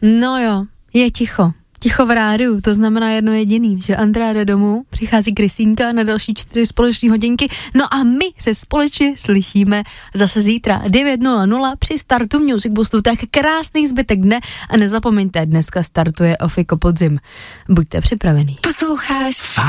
No jo, je ticho. Ticho v rádiu, to znamená jedno jediný, že Andrea jde domů, přichází Kristýnka na další 4 společné hodinky, no a my se společně slyšíme zase zítra 9:00 při startu Music Boostu. Tak krásný zbytek dne a nezapomeňte, dneska startuje Ofiko Podzim. Buďte připravený. Posloucháš